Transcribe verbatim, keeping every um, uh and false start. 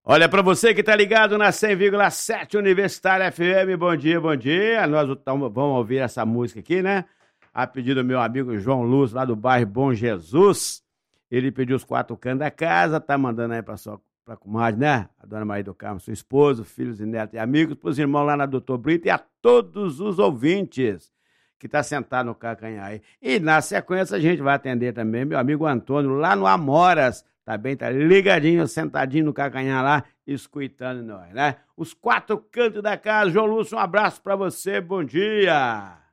Olha, para você que tá ligado na cem vírgula sete Universitária F M, bom dia, bom dia. Nós tamo, vamos ouvir essa música aqui, né? A pedido do meu amigo João Luz, lá do bairro Bom Jesus. Ele pediu os quatro cantos da casa, tá mandando aí pra sua pra comadre, né? A dona Maria do Carmo, seu esposo, filhos e netos e amigos, pros irmãos lá na Doutor Brito e a todos os ouvintes que tá sentado no calcanhar aí. E na sequência a gente vai atender também meu amigo Antônio, lá no Amoras. Tá bem, tá ligadinho, sentadinho no calcanhar lá, escutando nós, né? Os quatro cantos da casa. João Lúcio, um abraço pra você, bom dia!